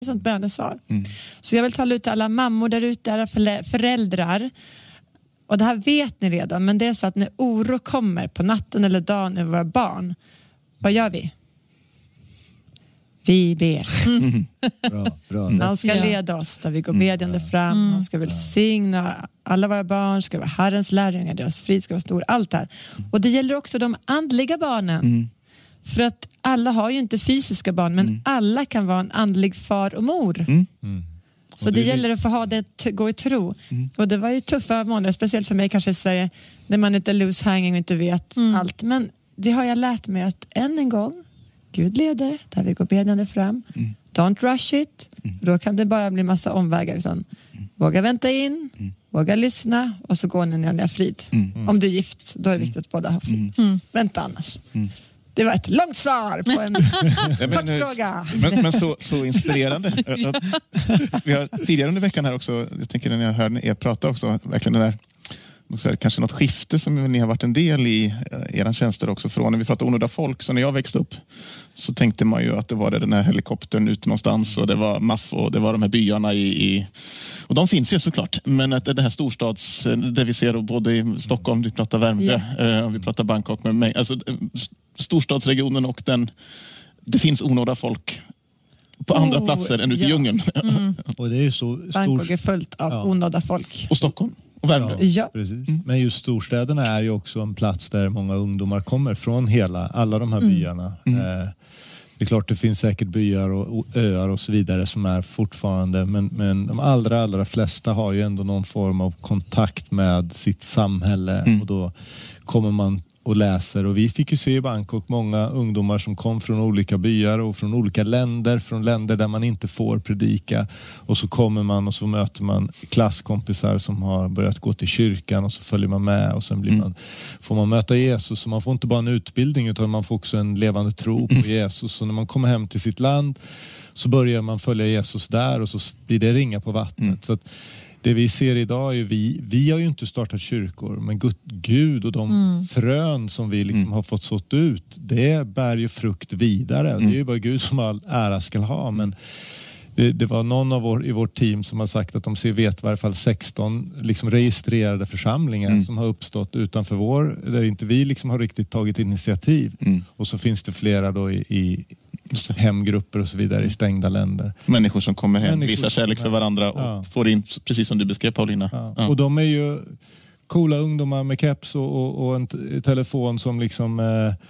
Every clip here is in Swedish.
sånt bönesvar. Så jag vill tala ut till alla mammor där ute, alla föräldrar. Och det här vet ni redan, men det är så att när oro kommer på natten eller dagen över våra barn, vad gör vi? Vi ber. Bra. Han ska leda oss där vi går bedjande fram. Han ska välsigna alla våra barn, ska vara Herrens lärjungar, deras frid ska vara stor, allt det här. Och det gäller också de andliga barnen. För att alla har ju inte fysiska barn, men alla kan vara en andlig far och mor. Så det gäller att få ha det gå i tro. Och det var ju tuffa månader, speciellt för mig kanske i Sverige, när man inte är loose hanging och inte vet allt. Men det har jag lärt mig att än en gång, Gud leder, där vi går bedjande fram. Don't rush it. Då kan det bara bli massa omvägar. Utan våga vänta in, våga lyssna och så går ni när ni har frid. Om du är gift, då är det viktigt att båda har frid. Vänta annars. Det var ett långt svar på en kort fråga. Men så inspirerande. Vi har tidigare under veckan här också, jag tänker när jag hör er prata också, verkligen det där, kanske något skifte som ni har varit en del i era tjänster också, från när vi pratade onödiga folk. Så när jag växte upp så tänkte man ju att det var den här helikoptern ute någonstans och det var MAF och det var de här byarna i och de finns ju såklart, men att det här storstads, där vi ser både i Stockholm, vi pratar Värmdö, vi pratar Bangkok med mig, alltså storstadsregionen och det finns onådda folk på andra platser än ute i djungeln. Och det är ju så Bangkok är fullt av onådda folk. Och Stockholm. Ja. Precis. Men just storstäderna är ju också en plats där många ungdomar kommer från alla de här byarna. Det är klart det finns säkert byar och öar och så vidare som är fortfarande, men de allra flesta har ju ändå någon form av kontakt med sitt samhälle och då kommer man och läser. Och vi fick ju se i Bangkok många ungdomar som kom från olika byar och från olika länder, från länder där man inte får predika. Och så kommer man och så möter man klasskompisar som har börjat gå till kyrkan och så följer man med och sen blir får man möta Jesus. Så man får inte bara en utbildning utan man får också en levande tro på Jesus. Så när man kommer hem till sitt land så börjar man följa Jesus där och så blir det ringa på vattnet. Så att det vi ser idag är vi har ju inte startat kyrkor, men Gud och de frön som vi liksom har fått sått ut, det bär ju frukt vidare. Det är ju bara Gud som all ära ska ha, men det var någon i vårt team som har sagt att de vet i varje fall 16 liksom registrerade församlingar som har uppstått utanför där inte vi liksom har riktigt tagit initiativ. Och så finns det flera då i hemgrupper och så vidare i stängda länder. Människor som kommer hem, visar kärlek för varandra och får in, precis som du beskrev, Paulina. Ja. Och de är ju coola ungdomar med keps och en telefon som liksom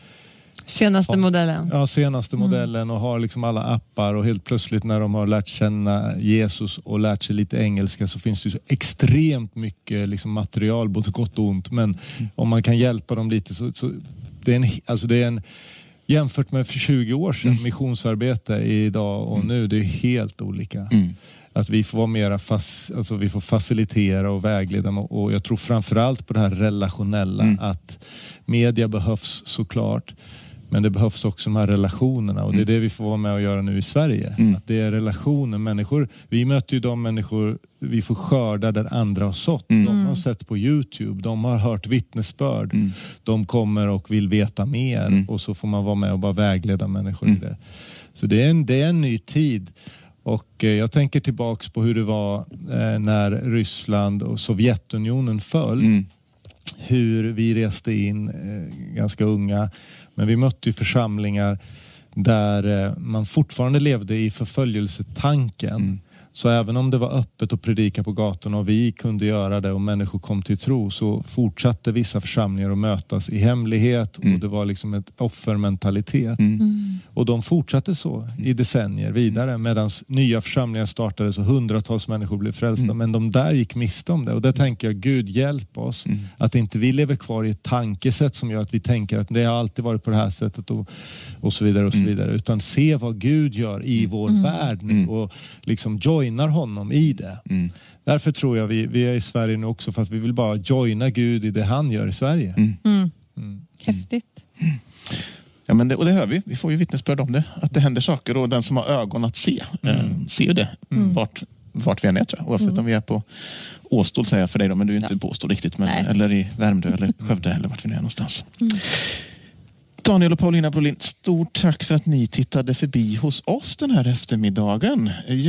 senaste modellen. Ja, senaste modellen och har liksom alla appar och helt plötsligt när de har lärt känna Jesus och lärt sig lite engelska så finns det ju så extremt mycket liksom material, både gott och ont, men om man kan hjälpa dem lite så det är en jämfört med för 20 år sedan missionsarbete idag och nu, det är helt olika. Att vi får vara mera vi får facilitera och vägleda och jag tror framförallt på det här relationella, att media behövs såklart, men det behövs också de här relationerna och det är det vi får vara med och göra nu i Sverige. Att det är relationer, människor, vi möter ju de människor vi får skörda där andra har sått. De har sett på YouTube, de har hört vittnesbörd, de kommer och vill veta mer och så får man vara med och bara vägleda människor i det. Så det är en ny tid. Och jag tänker tillbaks på hur det var när Ryssland och Sovjetunionen föll. Hur vi reste in ganska unga. Men vi mötte ju församlingar där man fortfarande levde i förföljelsetanken. Så även om det var öppet att predika på gatorna och vi kunde göra det och människor kom till tro, så fortsatte vissa församlingar att mötas i hemlighet och det var liksom ett offermentalitet. Och de fortsatte så i decennier vidare medan nya församlingar startades och hundratals människor blev frälsta. Men de där gick miste om det och där tänker jag, Gud hjälp oss att inte vi lever kvar i ett tankesätt som gör att vi tänker att det har alltid varit på det här sättet och så vidare och så vidare, utan se vad Gud gör i vår värld nu och liksom joinar honom i det. Därför tror jag vi är i Sverige nu också för att vi vill bara joina Gud i det han gör i Sverige. Häftigt. Ja, men det hör vi. Vi får ju vittnesbörd om det. Att det händer saker och den som har ögon att se ser ju det. Vart vi än är, tror jag. Oavsett om vi är på Åstol, säger jag för dig då, men du är inte på Åstol riktigt. Men, eller i Värmdö eller Skövde eller vart vi nu är någonstans. Daniel och Paulina Brolin, stort tack för att ni tittade förbi hos oss den här eftermiddagen.